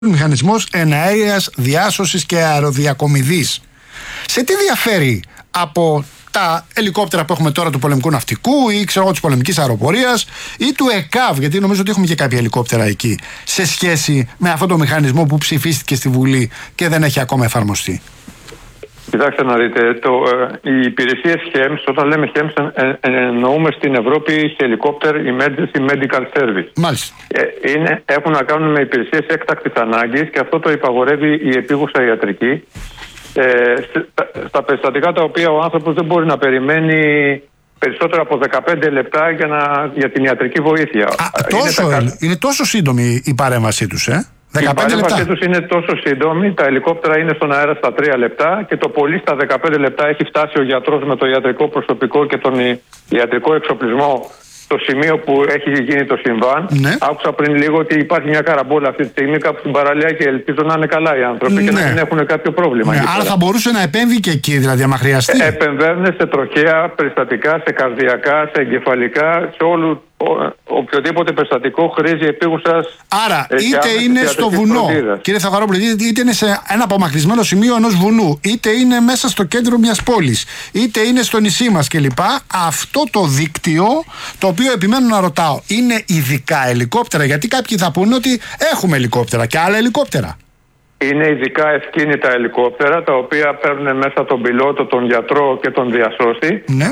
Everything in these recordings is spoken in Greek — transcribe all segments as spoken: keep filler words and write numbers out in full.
Μηχανισμός εναέριας διάσωσης και αεροδιακομιδής. Σε τι διαφέρει από τα ελικόπτερα που έχουμε τώρα του πολεμικού ναυτικού ή ξέρω εγώ της πολεμικής αεροπορίας ή του ΕΚΑΒ, γιατί νομίζω ότι έχουμε και κάποια ελικόπτερα εκεί, σε σχέση με αυτό το μηχανισμό που ψηφίστηκε στη Βουλή και δεν έχει ακόμα εφαρμοστεί? Κοιτάξτε να δείτε, το, ε, οι υπηρεσίες χέμς, όταν λέμε χέμς ε, ε, εννοούμε στην Ευρώπη Helicopter Emergency Medical Service. Μάλιστα. Ε, είναι, έχουν να κάνουν με υπηρεσίες έκτακτης ανάγκης και αυτό το υπαγορεύει η επίγουσα ιατρική. Ε, στα, στα περιστατικά τα οποία ο άνθρωπος δεν μπορεί να περιμένει περισσότερο από δεκαπέντε λεπτά για, να, για την ιατρική βοήθεια. Α, τόσο, είναι, τα... είναι τόσο σύντομη η παρέμβασή τους, ε? δεκαπέντε η παρέμβασή τους είναι τόσο σύντομη, τα ελικόπτερα είναι στον αέρα στα τρία λεπτά και το πολύ στα δεκαπέντε λεπτά έχει φτάσει ο γιατρός με το ιατρικό προσωπικό και τον ιατρικό εξοπλισμό στο σημείο που έχει γίνει το συμβάν. Ναι. Άκουσα πριν λίγο ότι υπάρχει μια καραμπόλα αυτή τη στιγμή κάπου στην παραλία και ελπίζω να είναι καλά οι άνθρωποι, ναι, και να μην έχουν κάποιο πρόβλημα. Ναι, άρα θα μπορούσε να επέμβει και εκεί, δηλαδή, άμα χρειαστεί. Ε, επεμβαίνουν σε τροχαία περιστατικά, σε καρδιακά, σε εγκεφαλικά, σε όλου. Ο, οποιοδήποτε περιστατικό χρήζει επίγουσας. Άρα, είτε είναι στο βουνό, φροντίδας. Κύριε Θεοχαρόπουλε, είτε είναι σε ένα απομακρυσμένο σημείο ενός βουνού, είτε είναι μέσα στο κέντρο μιας πόλης, είτε είναι στο νησί μας κλπ. Αυτό το δίκτυο, το οποίο επιμένω να ρωτάω, είναι ειδικά ελικόπτερα? Γιατί κάποιοι θα πούνε ότι έχουμε ελικόπτερα και άλλα ελικόπτερα. Είναι ειδικά ευκίνητα ελικόπτερα, τα οποία παίρνουν μέσα τον πιλότο, τον γιατρό και τον διασώστη. Ναι.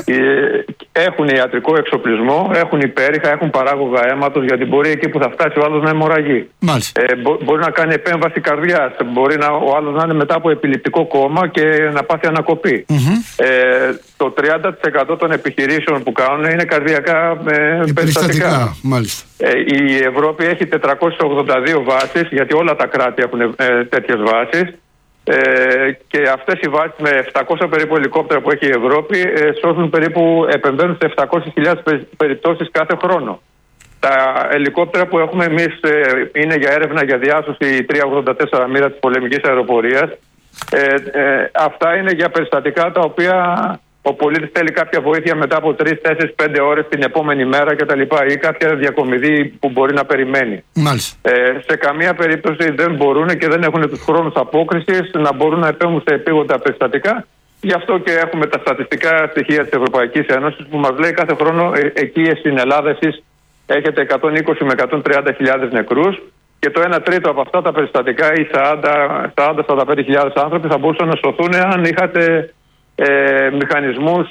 Έχουν ιατρικό εξοπλισμό, έχουν υπέρηχα, έχουν παράγωγα αίματος, γιατί μπορεί εκεί που θα φτάσει ο άλλος να αιμορραγεί. Ε, μπο, μπορεί να κάνει επέμβαση καρδιάς, μπορεί να, ο άλλος να είναι μετά από επιληπτικό κόμμα και να πάθει ανακοπή. Mm-hmm. Ε, το τριάντα τοις εκατό των επιχειρήσεων που κάνουν είναι καρδιακά ε, περιστατικά. Μάλιστα. Ε, η Ευρώπη έχει τετρακόσιες ογδόντα δύο βάσεις, γιατί όλα τα κράτη έχουν ε, τέτοιες βάσεις. Ε, και αυτές οι βάσεις με επτακόσια περίπου ελικόπτερα που έχει η Ευρώπη ε, σώζουν περίπου, επεμβαίνουν σε επτακόσιες χιλιάδες περιπτώσεις κάθε χρόνο. Τα ελικόπτερα που έχουμε εμείς ε, είναι για έρευνα για διάσωση τριακόσια ογδόντα τέσσερα μοίρα της πολεμικής αεροπορίας. Ε, ε, αυτά είναι για περιστατικά τα οποία ο πολίτης θέλει κάποια βοήθεια μετά από τρεις, τέσσερις, πέντε ώρες την επόμενη μέρα κτλ. Ή κάποια διακομιδή που μπορεί να περιμένει. Μάλιστα. Ε, σε καμία περίπτωση δεν μπορούν και δεν έχουν τους χρόνους απόκρισης να μπορούν να επέμβουν σε επίγοντα περιστατικά. Γι' αυτό και έχουμε τα στατιστικά στοιχεία της Ευρωπαϊκής Ένωσης που μας λέει κάθε χρόνο ε, εκεί στην Ελλάδα εσείς έχετε εκατόν είκοσι με εκατόν τριάντα χιλιάδες νεκρούς και το ένα τρίτο από αυτά τα περιστατικά ή σαράντα με σαράντα πέντε χιλιάδες άνθρωποι θα μπορούσαν να σωθούν αν είχατε Ε, μηχανισμούς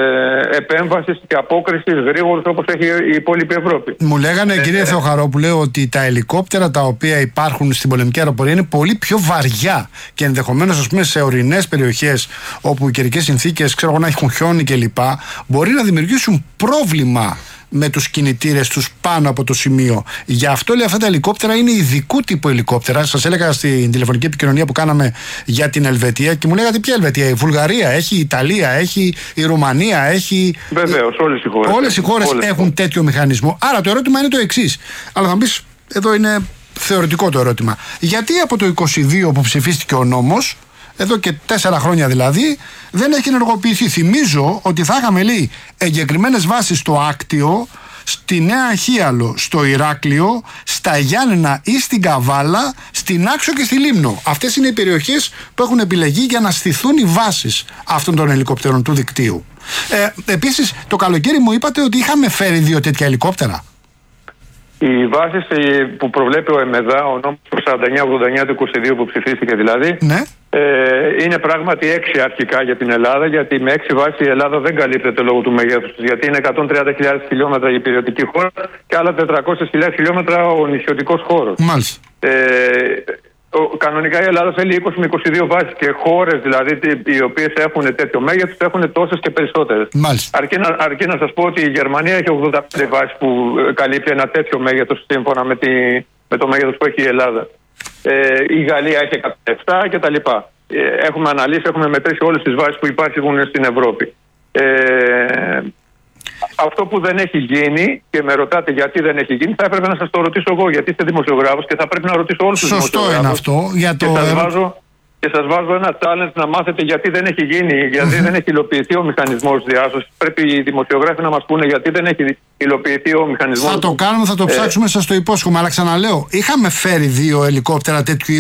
ε, επέμβασης και απόκρισης γρήγορους όπως έχει η υπόλοιπη Ευρώπη. Μου λέγανε, ε, κύριε ε, Θεοχαρόπουλε, ότι τα ελικόπτερα τα οποία υπάρχουν στην πολεμική αεροπορία είναι πολύ πιο βαριά και ενδεχομένως, ας πούμε, σε ορεινές περιοχές όπου οι καιρικές συνθήκες, ξέρω εγώ, να έχουν χιόνι κλπ., μπορεί να δημιουργήσουν πρόβλημα με τους κινητήρες τους πάνω από το σημείο. Γι' αυτό, λέει, αυτά τα ελικόπτερα είναι ειδικού τύπου ελικόπτερα. Σας έλεγα στην τηλεφωνική επικοινωνία που κάναμε για την Ελβετία και μου λέγατε ποια Ελβετία? Η Βουλγαρία έχει, η Ιταλία έχει, η Ρουμανία έχει. Βεβαίως, όλες οι χώρες. Όλες οι χώρες όλες έχουν τέτοιο μηχανισμό. Άρα το ερώτημα είναι το εξής. Αλλά θα μου πεις, εδώ είναι θεωρητικό το ερώτημα. Γιατί από το είκοσι δύο που ψηφίστηκε ο νόμος, εδώ και τέσσερα χρόνια δηλαδή, δεν έχει ενεργοποιηθεί? Θυμίζω ότι θα είχαμε, λέει, εγκεκριμένες βάσεις στο Άκτιο, στη Νέα Αχίαλο, στο Ηράκλειο, στα Γιάννενα ή στην Καβάλα, στην Άξο και στη Λίμνο. Αυτές είναι οι περιοχές που έχουν επιλεγεί για να στηθούν οι βάσεις αυτών των ελικόπτερων του δικτύου. Ε, επίσης, το καλοκαίρι μου είπατε ότι είχαμε φέρει δύο τέτοια ελικόπτερα. Οι βάσεις που προβλέπει ο ΕΜΕΔΑ, ο νόμος σαράντα εννιά ογδόντα εννιά του είκοσι δύο που ψηφίστηκε δηλαδή, ναι. ε, είναι πράγματι έξι αρχικά για την Ελλάδα, γιατί με έξι βάσεις η Ελλάδα δεν καλύπτεται λόγω του μεγέθους της, γιατί είναι εκατόν τριάντα χιλιάδες χιλιόμετρα η υπηρετική χώρα και άλλα τετρακόσιες χιλιάδες χιλιόμετρα ο νησιωτικός χώρος. Μάλιστα. Ε, Κανονικά η Ελλάδα θέλει είκοσι με είκοσι δύο βάσεις και χώρες δηλαδή οι οποίες έχουν τέτοιο μέγεθος έχουν τόσες και περισσότερες. Αρκεί να, αρκεί να σας πω ότι η Γερμανία έχει ογδόντα πέντε βάσεις που καλύπτει ένα τέτοιο μέγεθος σύμφωνα με, τη, με το μέγεθος που έχει η Ελλάδα. Ε, η Γαλλία έχει εκατόν επτά κτλ. Ε, έχουμε αναλύσει, έχουμε μετρήσει όλες τις βάσεις που υπάρχουν στην Ευρώπη. Ε, Αυτό που δεν έχει γίνει και με ρωτάτε γιατί δεν έχει γίνει, θα έπρεπε να σας το ρωτήσω εγώ, γιατί είστε δημοσιογράφος και θα πρέπει να ρωτήσω όλους τους δημοσιογράφους. Σωστό είναι αυτό. Για το... Και σας βάζω, Και σας βάζω ένα challenge να μάθετε γιατί δεν έχει γίνει, γιατί δεν έχει υλοποιηθεί ο μηχανισμός διάσωσης. Πρέπει οι δημοσιογράφοι να μας πούνε γιατί δεν έχει υλοποιηθεί ο μηχανισμός. Θα το κάνουμε, θα το ψάξουμε, σας το υπόσχομαι. Αλλά ξαναλέω, είχαμε φέρει δύο ελικόπτερα τέτοιου